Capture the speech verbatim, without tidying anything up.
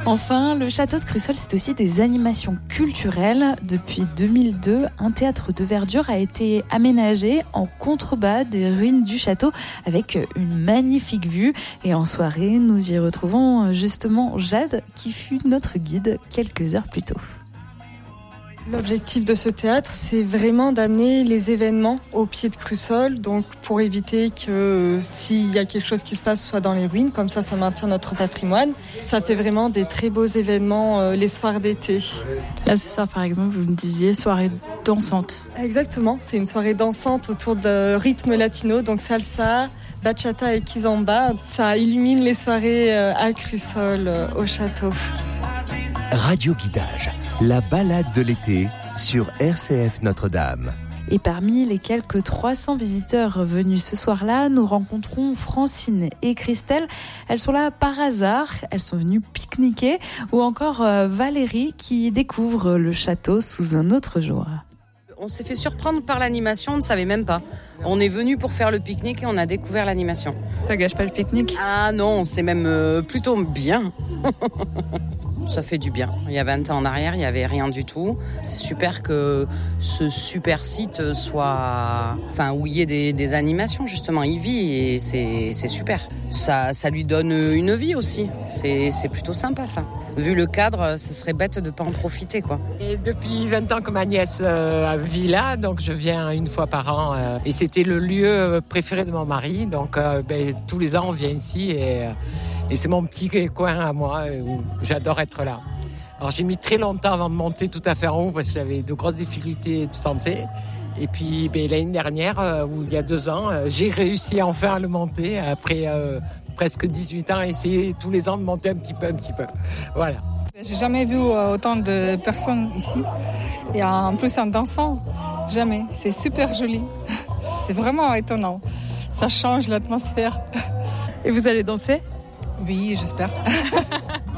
Enfin, le château de Crussol, c'est aussi des animations culturelles. Depuis deux mille deux, un théâtre de verdure a été aménagé en contrebas des ruines du château avec une magnifique vue. Et en soirée, nous y retrouvons justement Jade qui fut notre guide quelques heures plus tôt. L'objectif de ce théâtre, c'est vraiment d'amener les événements au pied de Crussol, donc pour éviter que euh, s'il y a quelque chose qui se passe, soit dans les ruines, comme ça, ça maintient notre patrimoine. Ça fait vraiment des très beaux événements euh, les soirs d'été. Là, ce soir, par exemple, vous me disiez soirée dansante. Exactement, c'est une soirée dansante autour de rythme latino, donc salsa, bachata et kizomba. Ça illumine les soirées euh, à Crussol, euh, au château. Radio Guidage, la balade de l'été sur R C F Notre-Dame. Et parmi les quelques trois cents visiteurs venus ce soir-là, nous rencontrons Francine et Christelle. Elles sont là par hasard, elles sont venues pique-niquer, ou encore Valérie qui découvre le château sous un autre jour. On s'est fait surprendre par l'animation, on ne savait même pas. On est venu pour faire le pique-nique et on a découvert l'animation. Ça gâche pas le pique-nique ? Ah non, c'est même euh, plutôt bien. Ça fait du bien. Il y a vingt ans en arrière, il n'y avait rien du tout. C'est super que ce super site soit... Enfin, où il y ait des, des animations, justement. Il vit et c'est, c'est super. Ça, ça lui donne une vie aussi. C'est, c'est plutôt sympa, ça. Vu le cadre, ce serait bête de ne pas en profiter, quoi. Et depuis vingt ans que ma nièce euh, vit là, donc je viens une fois par an. Euh, et c'était le lieu préféré de mon mari. Donc euh, ben, tous les ans, on vient ici et... Euh, Et c'est mon petit coin à moi où j'adore être là. Alors j'ai mis très longtemps avant de monter tout à fait en haut parce que j'avais de grosses difficultés de santé. Et puis ben, l'année dernière, ou il y a deux ans, j'ai réussi enfin à le monter après euh, presque dix-huit ans, et essayer tous les ans de monter un petit peu, un petit peu. Voilà. J'ai jamais vu autant de personnes ici. Et en plus en dansant, jamais. C'est super joli. C'est vraiment étonnant. Ça change l'atmosphère. Et vous allez danser ? Oui, j'espère.